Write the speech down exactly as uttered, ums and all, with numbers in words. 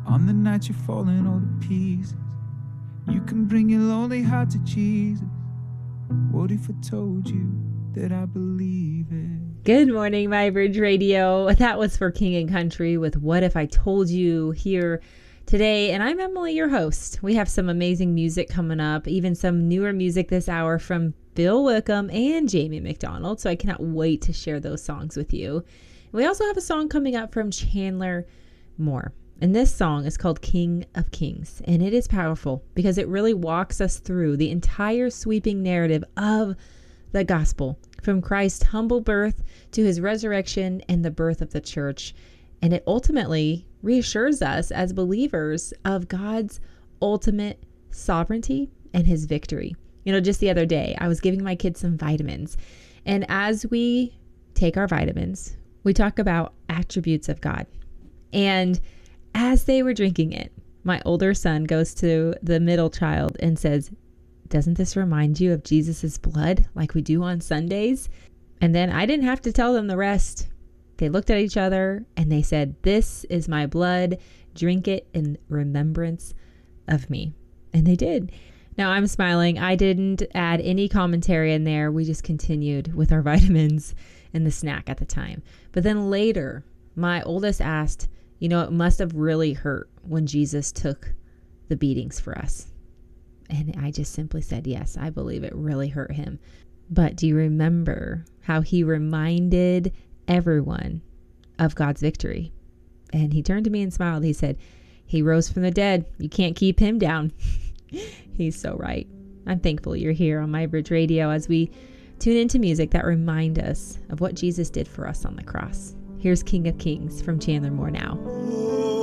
On the night you're falling all to pieces, you can bring your lonely heart to Jesus. What if I told you that I believe it? Good morning, My Bridge Radio. That was for King and Country with What If I Told You here today. And I'm Emily, your host. We have some amazing music coming up, even some newer music this hour from Bill Wickham and Jamie McDonald. So I cannot wait to share those songs with you. We also have a song coming up from Chandler Moore. And this song is called King of Kings. And it is powerful because it really walks us through the entire sweeping narrative of the gospel, from Christ's humble birth to his resurrection and the birth of the church. And it ultimately reassures us as believers of God's ultimate sovereignty and his victory. You know, just the other day, I was giving my kids some vitamins. And as we take our vitamins, we talk about attributes of God. And as they were drinking it, my older son goes to the middle child and says, "Doesn't this remind you of Jesus's blood like we do on Sundays?" And then I didn't have to tell them the rest. They looked at each other and they said, "This is my blood. Drink it in remembrance of me." And they did. Now I'm smiling. I didn't add any commentary in there. We just continued with our vitamins and the snack at the time. But then later, my oldest asked, you know, it must have really hurt when Jesus took the beatings for us. And I just simply said, yes, I believe it really hurt him. But do you remember how he reminded everyone of God's victory? And he turned to me and smiled. He said, "He rose from the dead. You can't keep him down." He's so right. I'm thankful you're here on My Bridge Radio as we tune into music that remind us of what Jesus did for us on the cross. Here's King of Kings from Chandler Moore now.